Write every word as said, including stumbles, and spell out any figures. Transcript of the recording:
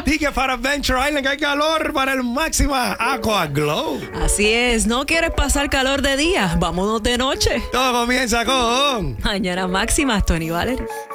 tickets para Adventure Island, que hay calor para el Máxima Aqua Glow. Así es, ¿no quieres pasar calor de día? Vámonos de noche. Todo comienza con Mañana Máxima, Tony Valery.